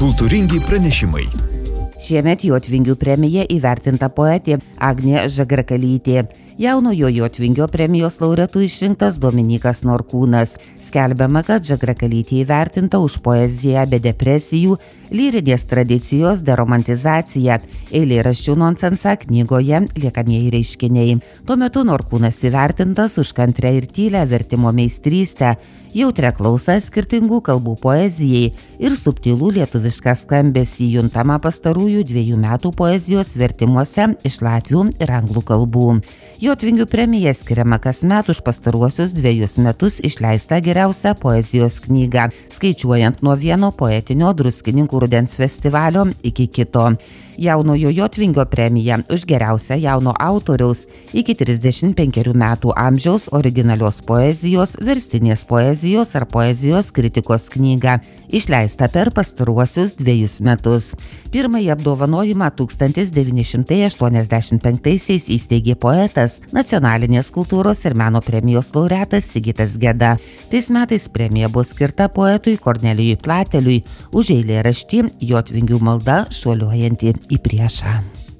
Kultūringi pranešimai. Šiemet Jotvingių premija įvertinta poetė Agnė Žagrakalytė. Jaunojo Jotvingio premijos laureatu išrinktas Dominykas Norkūnas. Skelbiama, kad Žagrakalytė įvertinta už poeziją be depresijų, lyrinės tradicijos deromantizaciją, eilėraščių nonsensą knygoje Liekamieji reiškiniai. Tuo metu Norkūnas įvertintas už kantrią ir tylę vertimo meistrystę, jautrią klausą skirtingų kalbų poezijai ir subtilų lietuvišką skambesį juntamą pastarųjų 2 metų poezijos vertimuose iš latvių ir anglų kalbų. Jotvingių premija skiriama kasmet už pastaruosius 2 metus išleistą geriausią poezijos knygą, skaičiuojant nuo vieno poetinio Druskininkų rudens festivalio iki kito. Jaunojo Jotvingio premija už geriausią jauno autoriaus iki 35 metų amžiaus originalios poezijos, verstinės poezijos ar poezijos kritikos knygą, išleista per pastaruosius 2 metus. Pirmąjį apdovanojimą 1985-aisiais įsteigė poetas, nacionalinės kultūros ir meno premijos laureatas Sigitas Geda. Tais metais premija buvo skirta poetui Kornelijui Plateliui už eilėraštį Jotvingių malda šuoliuojanti į priešą.